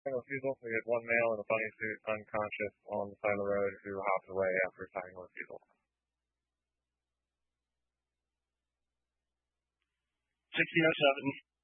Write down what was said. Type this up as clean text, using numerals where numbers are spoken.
refusal. We had one male in a bunny suit unconscious on the side of the road who hopped away after signing a refusal. 1607.